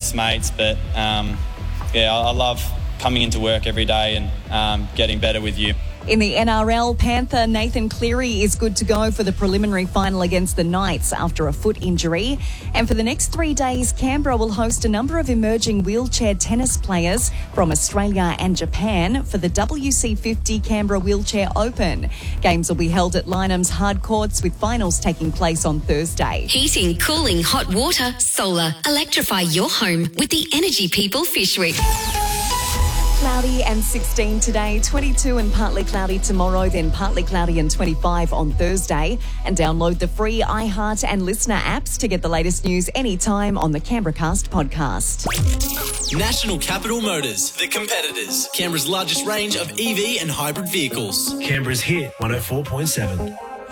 amongst mates. But, I love coming into work every day and getting better with you. In the NRL, Panther Nathan Cleary is good to go for the preliminary final against the Knights after a foot injury. And for the next 3 days, Canberra will host a number of emerging wheelchair tennis players from Australia and Japan for the WC50 Canberra Wheelchair Open. Games will be held at Lynham's hard courts with finals taking place on Thursday. Heating, cooling, hot water, solar. Electrify your home with the Energy People Fish Week. Cloudy and 16 today, 22 and partly cloudy tomorrow, then partly cloudy and 25 on Thursday. And download the free iHeart and Listener apps to get the latest news anytime on the CanberraCast podcast. National Capital Motors, the competitors. Canberra's largest range of EV and hybrid vehicles. Canberra's Hit 104.7.